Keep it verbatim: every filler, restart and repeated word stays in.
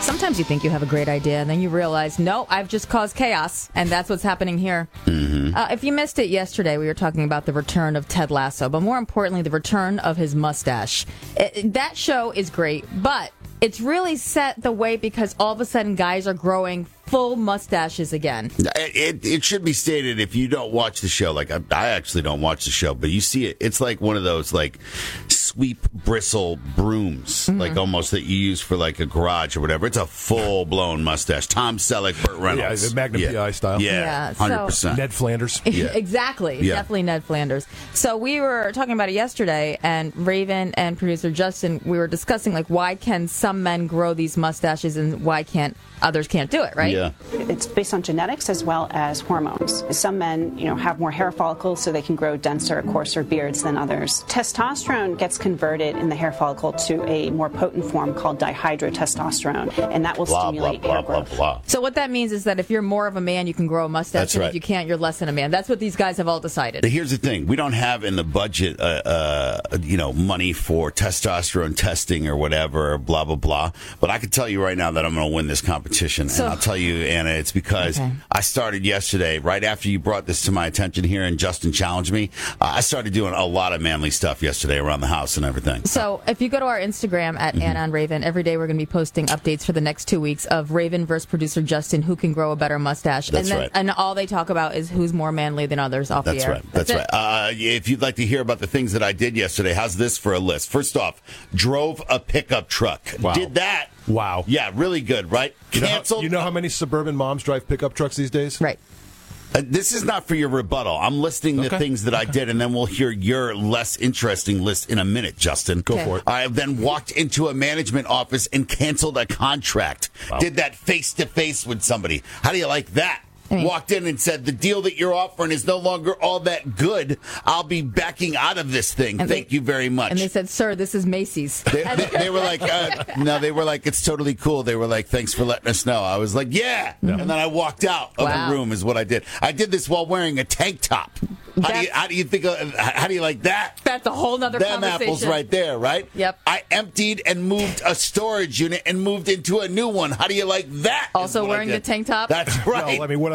Sometimes you think you have a great idea, and then you realize, no, I've just caused chaos, and that's what's happening here. Mm-hmm. Uh, if you missed it yesterday, we were talking about the return of Ted Lasso, but more importantly, the return of his mustache. It, that show is great, but it's really set the way because all of a sudden guys are growing full mustaches again. It, it, it should be stated, if you don't watch the show, like I, I actually don't watch the show, but you see it, it's like one of those like sweep bristle brooms, mm-hmm. like almost that you use for like a garage or whatever. It's a full blown mustache. Tom Selleck, Burt Reynolds. Yeah, the Magnum yeah. P I style. Yeah, yeah one hundred percent. So, Ned Flanders. Yeah. Exactly. Yeah. Definitely Ned Flanders. So we were talking about it yesterday, and Raven and producer Justin, we were discussing like why can some men grow these mustaches and why can't others can't do it, right? Yeah. It's based on genetics as well as hormones. Some men, you know, have more hair follicles so they can grow denser, coarser beards than others. Testosterone gets converted in the hair follicle to a more potent form called dihydrotestosterone, and that will Blah, stimulate blah, hair blah, growth. blah, blah. So what that means is that if you're more of a man, you can grow a mustache, That's and right. if you can't, you're less than a man. That's what these guys have all decided. Here's the thing. We don't have in the budget, uh, uh, you know, money for testosterone testing or whatever, blah, blah, blah. But I can tell you right now that I'm going to win this competition. So- and I'll tell you, Anna, it's because Okay. I started yesterday, right after you brought this to my attention here and Justin challenged me. Uh, I started doing a lot of manly stuff yesterday around the house and everything. So if you go to our Instagram at Mm-hmm. Anna and Raven, every day we're going to be posting updates for the next two weeks of Raven versus producer Justin, who can grow a better mustache. That's and then, right. And all they talk about is who's more manly than others off That's the air. right. That's, it. right. Uh, if you'd like to hear about the things that I did yesterday, how's this for a list? First off, drove a pickup truck. Wow. Did that. Wow. Yeah, really good, right? You know, how, Canceled. you know how many suburban moms drive pickup trucks these days? Right. Uh, this is not for your rebuttal. I'm listing the Okay. things that I did, and then we'll hear your less interesting list in a minute, Justin. Go Okay. for it. I then walked into a management office and canceled a contract. Wow. Did that face-to-face with somebody. How do you like that? I mean- Walked in and said, the deal that you're offering is no longer all that good. I'll be backing out of this thing. And Thank they- you very much. And they said, sir, this is Macy's. They, they, they were like, uh, no, they were like, it's totally cool. They were like, thanks for letting us know. I was like, yeah. And then I walked out of Wow. the room is what I did. I did this while wearing a tank top. How do you, That's- how do you think, of, how do you like that? That's a whole nother Them conversation. apples right there, right? Yep. I emptied and moved a storage unit and moved into a new one. How do you like that? is Also what I wearing did. the tank top? That's right. No, I mean, what